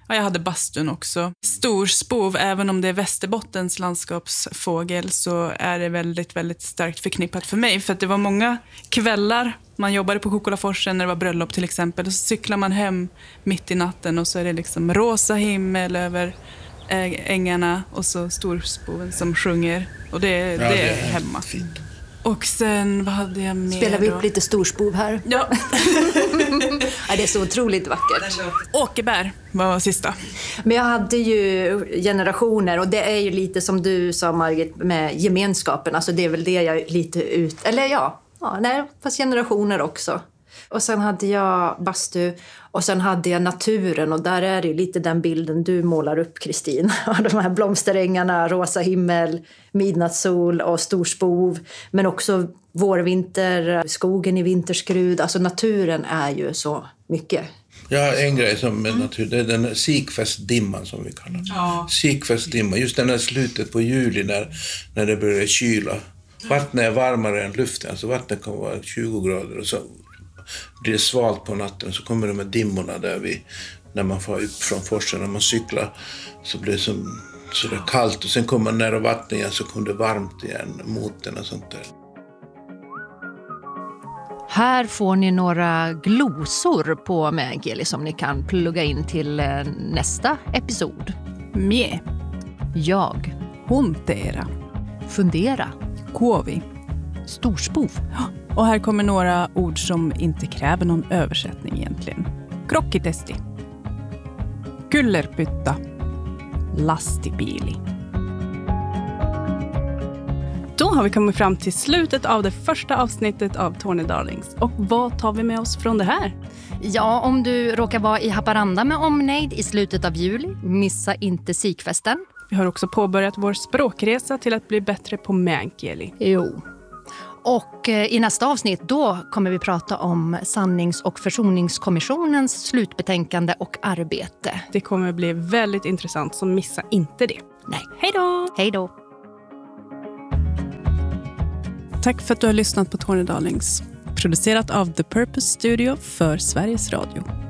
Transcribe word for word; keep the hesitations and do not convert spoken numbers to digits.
Ja, jag hade bastun också. Storspov, även om det är Västerbottens landskapsfågel, så är det väldigt, väldigt starkt förknippat för mig. För att det var många kvällar, man jobbade på Kokolaforsen när det var bröllop till exempel. Och så cyklar man hem mitt i natten och så är det liksom rosa himmel över ängarna och så storspoven som sjunger. Och det, ja, det, det är hemma. Fint. Och sen, vad hade jag med? Spelar vi upp då? lite storspov här? Ja. Ja, det är så otroligt vackert. Åkerbär var sista. Men jag hade ju generationer, och det är ju lite som du sa, Margit, med gemenskapen. Alltså det är väl det jag lite ut... Eller ja, ja nej, fast generationer också. Och sen hade jag bastu och sen hade jag naturen, och där är det ju lite den bilden du målar upp, Kristin. De här blomsterängarna, rosa himmel, midnattssol och storspov, men också vårvinter, skogen i vinterskrud. Alltså naturen är ju så mycket. Ja, en grej som är natur, det är den här Sikfestdimman som vi kallar det. Ja. Sikfestdimman, just den här slutet på juli när, när det börjar kyla. Vattnet är varmare än luften, alltså vattnet kan vara tjugo grader och så blir det svalt på natten, så kommer de här dimmorna där vi, när man får upp från forsen, när man cyklar så blir det som, så det är kallt, och sen kommer man nära vattnet igen så kommer det varmt igen mot den och sånt där. Här får ni några glosor på Mängeli som ni kan plugga in till nästa episod. Mie. Jag. Huntera. Fundera. Kuovi. Storspov. Och här kommer några ord som inte kräver någon översättning egentligen. Krokkitesti. Kullerpytta. Lastibili. Då har vi kommit fram till slutet av det första avsnittet av Tornedalings. Och vad tar vi med oss från det här? Ja, om du råkar vara i Haparanda med omnejd i slutet av juli, missa inte Sikfesten. Vi har också påbörjat vår språkresa till att bli bättre på Mängeli. Jo. Och i nästa avsnitt då kommer vi prata om sannings- och försoningskommissionens slutbetänkande och arbete. Det kommer bli väldigt intressant, så missa inte det. Nej. Hej då! Hej då! Tack för att du har lyssnat på Tornedalings. Producerat av The Purpose Studio för Sveriges Radio.